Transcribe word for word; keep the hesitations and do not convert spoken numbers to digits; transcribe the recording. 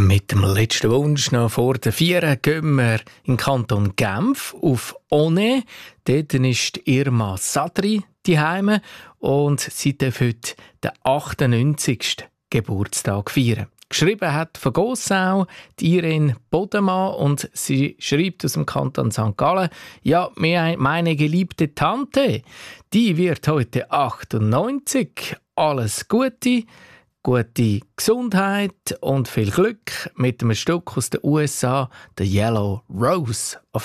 Mit dem letzten Wunsch noch vor der Vier gehen wir in den Kanton Genf auf One. Dort ist Irma Sadri daheim und sie darf heute den achtundneunzigsten Geburtstag feiern. Geschrieben hat von Gossau die Irene Bodemann und sie schreibt aus dem Kanton Sankt Gallen: Ja, meine geliebte Tante, die wird heute achtundneunzig. Alles Gute, gute Gesundheit und viel Glück mit einem Stück aus den U S A, The Yellow Rose of